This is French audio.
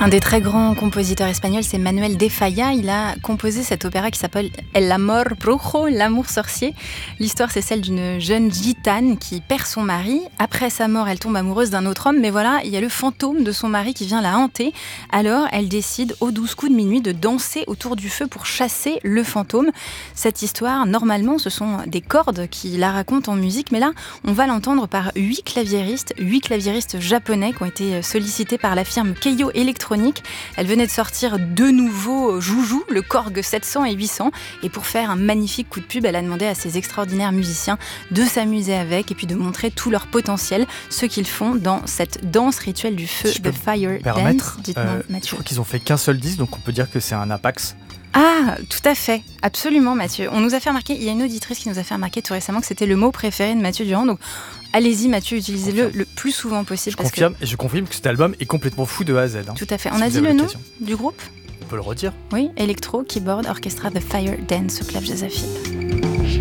Un des très grands compositeurs espagnols, c'est Manuel de Falla. Il a composé cet opéra qui s'appelle El amor brujo, l'amour sorcier. L'histoire, c'est celle d'une jeune gitane qui perd son mari. Après sa mort, elle tombe amoureuse d'un autre homme, mais voilà, il y a le fantôme de son mari qui vient la hanter. Alors, elle décide, aux 12 coups de minuit, de danser autour du feu pour chasser le fantôme. Cette histoire, normalement, ce sont des cordes qui la racontent en musique, mais là, on va l'entendre par 8 claviéristes japonais qui ont été sollicités par la firme Keiyo Electronics. Elle venait de sortir 2 nouveaux joujoux, le Korg 700 et 800. Et pour faire un magnifique coup de pub, elle a demandé à ces extraordinaires musiciens de s'amuser avec et puis de montrer tout leur potentiel, ce qu'ils font dans cette danse rituelle du feu, The Fire Dance. Dites-moi, Mathieu. Je crois qu'ils ont fait qu'un seul disque, donc on peut dire que c'est un Apax. Ah, tout à fait, absolument Mathieu. On nous a fait remarquer, il y a une auditrice qui nous a fait remarquer tout récemment que c'était le mot préféré de Mathieu Durand, donc allez-y Mathieu, utilisez-le le plus souvent possible. Je confirme que cet album est complètement fou de A à Z. Tout à fait. On a dit le nom du groupe ? On peut le redire. Oui, Electro, Keyboard, Orchestra, The Fire Dance au Club Joséphine.